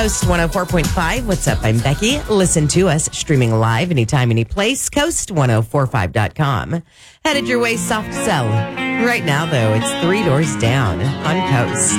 Coast 104.5. What's up? I'm Becky. Listen to us streaming live anytime, any place. Coast1045.com. Headed your way, soft sell. Right now, though, it's 3 doors down on Coast.